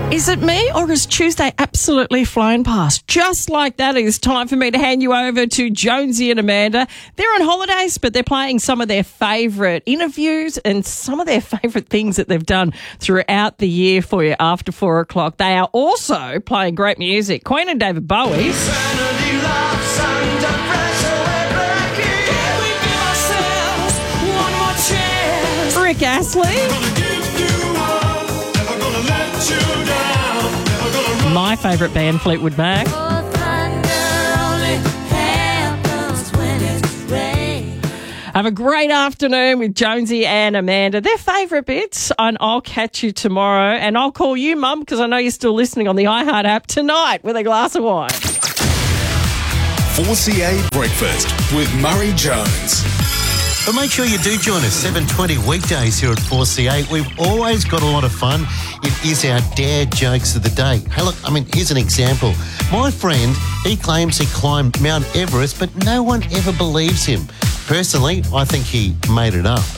Is it me or is Tuesday absolutely flown past? Just like that, it's time for me to hand you over to Jonesy and Amanda. They're on holidays, but they're playing some of their favourite interviews and some of their favourite things that they've done throughout the year for you after 4 o'clock. They are also playing great music. Queen and David Bowie. Rick Astley. My favourite band, Fleetwood Mac. Have a great afternoon with Jonesy and Amanda. Their favourite bits, and I'll catch you tomorrow. And I'll call you, Mum, because I know you're still listening on the iHeart app tonight with a glass of wine. 4CA Breakfast with Murray Jones. But make sure you do join us 7:20 weekdays here at 4CA. We've always got a lot of fun. It is our dad jokes of the day. Hey, look, here's an example. My friend, he claims he climbed Mount Everest, but no one ever believes him. Personally, I think he made it up.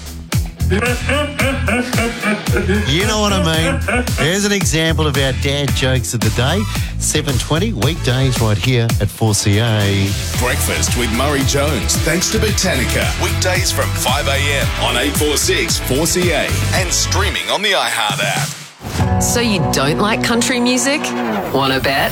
You know what I mean? There's an example of our dad jokes of the day. 7:20 weekdays right here at 4CA. Breakfast with Murray Jones, thanks to Botanica. Weekdays from 5 a.m. on 846 4CA and streaming on the iHeart app. So you don't like country music? Wanna bet?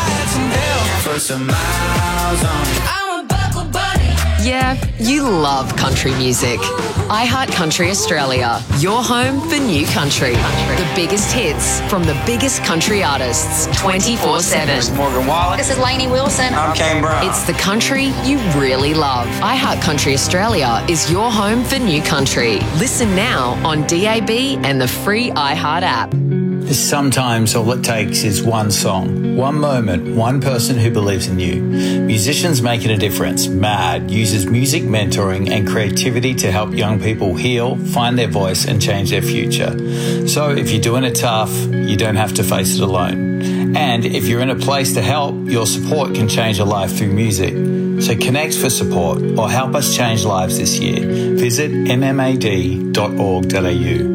Yeah, you love country music. iHeart Country Australia, your home for new country. The biggest hits from the biggest country artists, 24/7. This is Morgan Wallen. This is Lainey Wilson. I'm Kane Brown. It's the country you really love. iHeart Country Australia is your home for new country. Listen now on DAB and the free iHeart app. Sometimes all it takes is one song, one moment, one person who believes in you. Musicians Making a Difference, MAD, uses music mentoring and creativity to help young people heal, find their voice and change their future. So if you're doing it tough, you don't have to face it alone. And if you're in a place to help, your support can change a life through music. So connect for support or help us change lives this year. Visit mmad.org.au.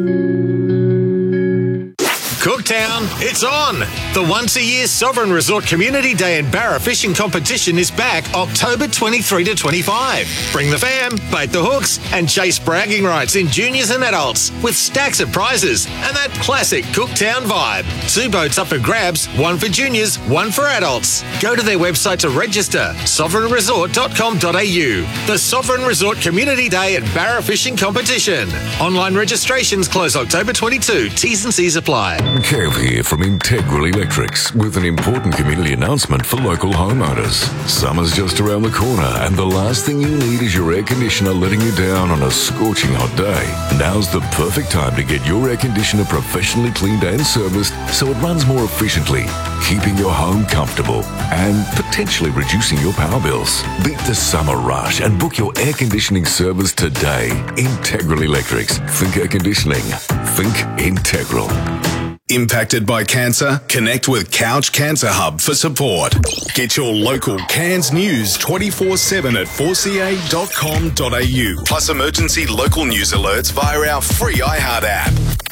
Cooktown, it's on! The once-a-year Sovereign Resort Community Day and Barra Fishing Competition is back October 23 to 25. Bring the fam, bait the hooks, and chase bragging rights in juniors and adults with stacks of prizes and that classic Cooktown vibe. 2 boats up for grabs, 1 for juniors, 1 for adults. Go to their website to register, sovereignresort.com.au. The Sovereign Resort Community Day and Barra Fishing Competition. Online registrations close October 22. T's and C's apply. Kev here from Integral Electrics with an important community announcement for local homeowners. Summer's just around the corner and the last thing you need is your air conditioner letting you down on a scorching hot day. Now's the perfect time to get your air conditioner professionally cleaned and serviced so it runs more efficiently, keeping your home comfortable and potentially reducing your power bills. Beat the summer rush and book your air conditioning service today. Integral Electrics. Think air conditioning. Think Integral. Impacted by cancer? Connect with Couch Cancer Hub for support. Get your local CANS news 24/7 at 4ca.com.au. Plus emergency local news alerts via our free iHeart app.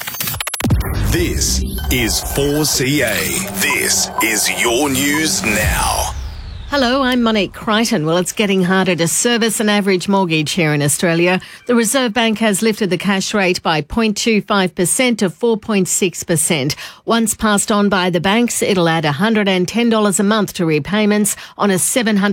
This is 4CA. This is your news now. Hello, I'm Monique Crichton. Well, it's getting harder to service an average mortgage here in Australia. The Reserve Bank has lifted the cash rate by 0.25% to 4.6%. Once passed on by the banks, it'll add $110 a month to repayments on a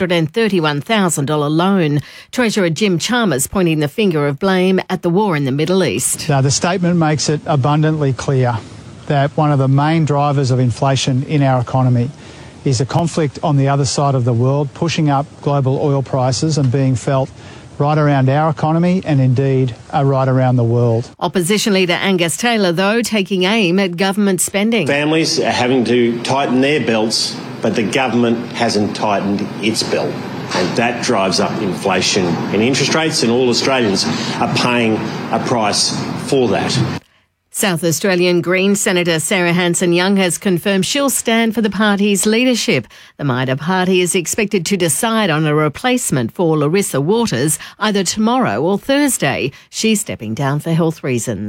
$731,000 loan. Treasurer Jim Chalmers pointing the finger of blame at the war in the Middle East. The statement makes it abundantly clear that one of the main drivers of inflation in our economy is a conflict on the other side of the world, pushing up global oil prices and being felt right around our economy and indeed right around the world. Opposition leader Angus Taylor, though, taking aim at government spending. Families are having to tighten their belts, but the government hasn't tightened its belt. And that drives up inflation and interest rates, and all Australians are paying a price for that. South Australian Greens Senator Sarah Hanson-Young has confirmed she'll stand for the party's leadership. The Maida Party is expected to decide on a replacement for Larissa Waters either tomorrow or Thursday. She's stepping down for health reasons.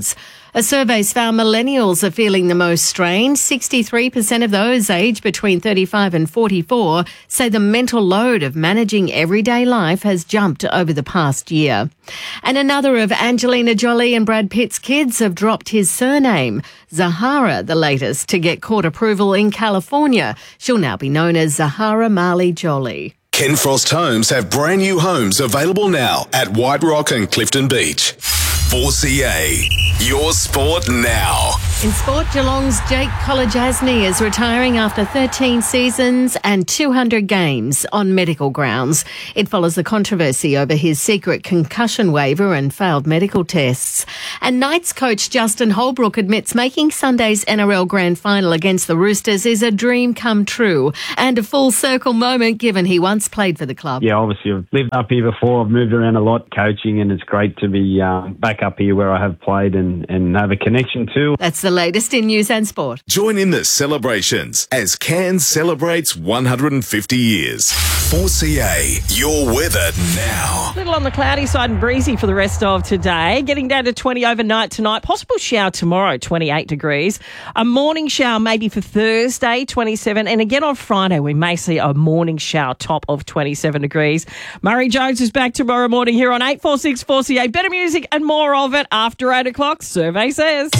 A survey's found millennials are feeling the most strain. 63% of those aged between 35 and 44 say the mental load of managing everyday life has jumped over the past year. And another of Angelina Jolie and Brad Pitt's kids have dropped his surname. Zahara, the latest to get court approval in California. She'll now be known as Zahara Mali Jolie. Ken Frost Homes have brand new homes available now at White Rock and Clifton Beach. 4CA, your sport now. In sport, Geelong's Jake Kolodjasny is retiring after 13 seasons and 200 games on medical grounds. It follows the controversy over his secret concussion waiver and failed medical tests. And Knights coach Justin Holbrook admits making Sunday's NRL Grand Final against the Roosters is a dream come true and a full circle moment given he once played for the club. Yeah, obviously I've lived up here before. I've moved around a lot coaching, and it's great to be back up here where I have played and have a connection to. That's the latest in news and sport. Join in the celebrations as Cairns celebrates 150 years. 4CA, your weather now. A little on the cloudy side and breezy for the rest of today. Getting down to 20 overnight tonight. Possible shower tomorrow, 28 degrees. A morning shower maybe for Thursday, 27. And again on Friday, we may see a morning shower top of 27 degrees. Murray Jones is back tomorrow morning here on 846 4CA. Better music and more of it after 8 o'clock, survey says.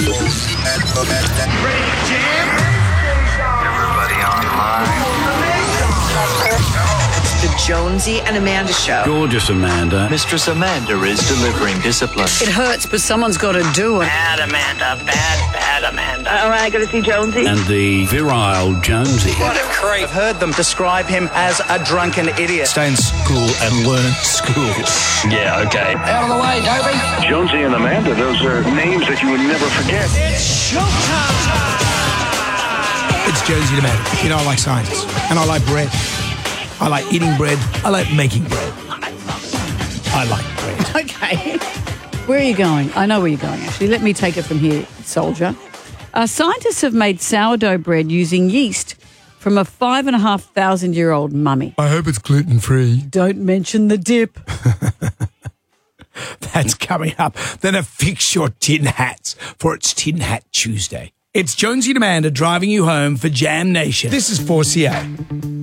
Everybody online. The Jonesy and Amanda Show. Gorgeous Amanda. Mistress Amanda is delivering discipline. It hurts, but someone's got to do it. Bad Amanda. Bad Amanda. All right, got to see Jonesy. And the virile Jonesy. What a creep. I've heard them describe him as a drunken idiot. Stay in school and learn school. Yeah, okay. Out of the way, Dobie. Jonesy and Amanda, those are names that you would never forget. It's showtime. It's Jonesy and Amanda. You know, I like science. And I like bread. I like eating bread. I like making bread. I like bread. Okay. Where are you going? I know where you're going, actually. Let me take it from here, soldier. Scientists have made sourdough bread using yeast from a 5,500-year-old mummy. I hope it's gluten-free. Don't mention the dip. That's coming up. Then affix your tin hats, for it's Tin Hat Tuesday. It's Jonesy and Amanda driving you home for Jam Nation. This is 4CA.